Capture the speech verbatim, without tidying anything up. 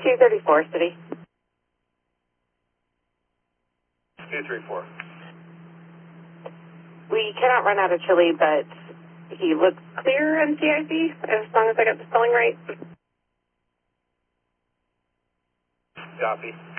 two thirty-four, City. two three four. We cannot run out of chili, but he looks clear on C I C, as long as I got the spelling right. Copy.